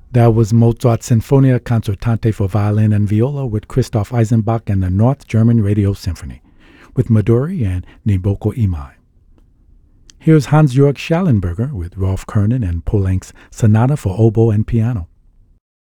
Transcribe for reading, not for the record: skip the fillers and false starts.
That was Mozart's Sinfonia Concertante for violin and viola with Christoph Eisenbach and the North German Radio Symphony, with Midori and Naboko Imai. Here's Hans-Georg Schallenberger with Rolf Kernen and Poulenc's Sonata for Oboe and Piano.